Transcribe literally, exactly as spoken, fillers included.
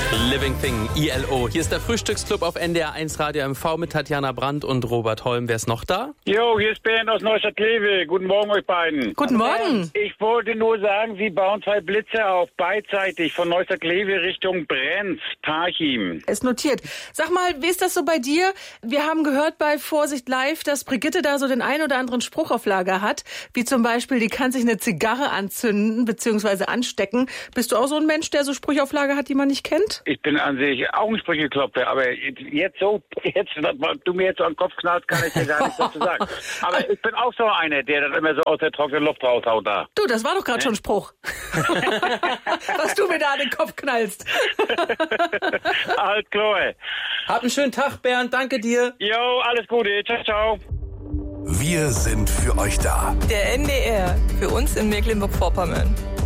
Living Thing, I L O. Hier ist der Frühstücksclub auf N D R eins Radio M V mit Tatjana Brandt und Robert Holm. Wer ist noch da? Jo, hier ist Bernd aus Neustadt-Kleve. Guten Morgen euch beiden. Guten Morgen. Ich wollte nur sagen, Sie bauen zwei Blitze auf, beidseitig von Neustadt-Kleve Richtung Brenz, Parchim. Ist notiert. Sag mal, wie ist das so bei dir? Wir haben gehört bei Vorsicht Live, dass Brigitte da so den ein oder anderen Spruch auf Lager hat, wie zum Beispiel, die kann sich eine Zigarre anzünden bzw. anstecken. Bist du auch so ein Mensch, der so Sprüche auf Lager hat, die man nicht kennt? Ich bin an sich auch ein Sprücheklopfer, aber jetzt so, jetzt, was du mir jetzt so an den Kopf knallst, kann ich dir gar nichts dazu sagen. Aber ich bin auch so einer, der das immer so aus der trockenen Luft raushaut da. Du, das war doch gerade schon ein Spruch. Was du mir da an den Kopf knallst. Alles klar. Hab einen schönen Tag, Bernd. Danke dir. Jo, alles Gute. Ciao, ciao. Wir sind für euch da. Der N D R, für uns in Mecklenburg-Vorpommern.